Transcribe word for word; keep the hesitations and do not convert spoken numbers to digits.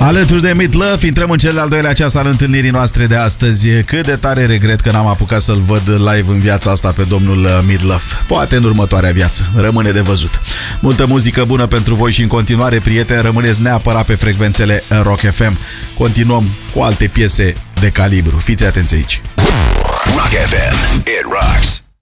Alături de Meatloaf intrăm în cel de-al doilea ceas al întâlnirii noastre de astăzi. Cât de tare regret că n-am apucat să-l văd live în viața asta pe domnul Meatloaf. Poate în următoarea viață, rămâne de văzut. Multă muzică bună pentru voi și în continuare, prieteni, rămâneți neapărat pe frecvențele Rock F M. Continuăm cu alte piese de calibru. Fiți atenți aici. Rock F M, it rocks.